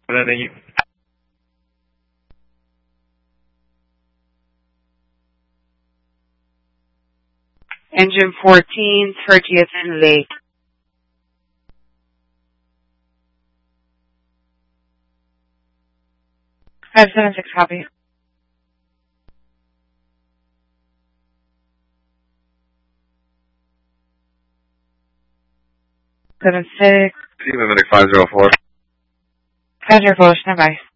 Thank you. Engine 14, 30th and Lake. 576, copy. Seven six. Team Medic 504. 504, stand by.